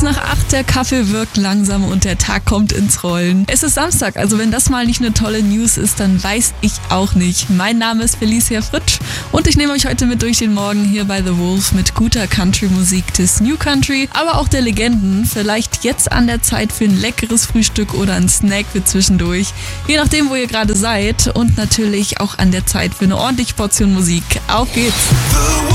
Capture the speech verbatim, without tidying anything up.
Nach acht, der Kaffee wirkt langsam und der Tag kommt ins Rollen. Es ist Samstag, also wenn das mal nicht eine tolle News ist, dann weiß ich auch nicht. Mein Name ist Felicia Fritsch und ich nehme euch heute mit durch den Morgen hier bei The Wolf mit guter Country-Musik des New Country, aber auch der Legenden. Vielleicht jetzt an der Zeit für ein leckeres Frühstück oder ein Snack für zwischendurch, je nachdem, wo ihr gerade seid, und natürlich auch an der Zeit für eine ordentliche Portion Musik. Auf geht's!